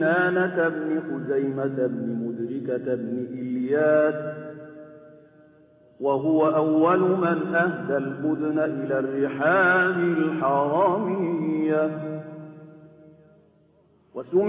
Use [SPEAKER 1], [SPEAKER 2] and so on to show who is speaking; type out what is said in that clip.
[SPEAKER 1] كنانة بن خزيمة بن مدركة بن إلياس، وهو أول من أهدى البدن إلى الرحال الحرمية. وسمي